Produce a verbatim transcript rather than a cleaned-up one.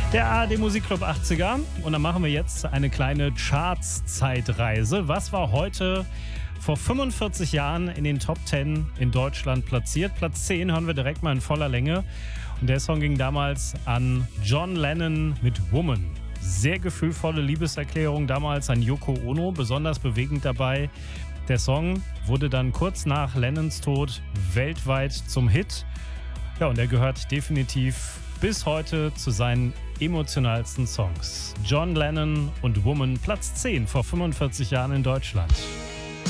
Der A R D Musikclub achtziger. Und dann machen wir jetzt eine kleine Charts-Zeitreise. Was war heute vor fünfundvierzig Jahren in den Top zehn in Deutschland platziert? Platz zehn hören wir direkt mal in voller Länge. Und der Song ging damals an John Lennon mit Woman. Sehr gefühlvolle Liebeserklärung damals an Yoko Ono, besonders bewegend dabei. Der Song wurde dann kurz nach Lennons Tod weltweit zum Hit. Ja, und er gehört definitiv bis heute zu seinen emotionalsten Songs. John Lennon und Woman, Platz zehn vor fünfundvierzig Jahren in Deutschland.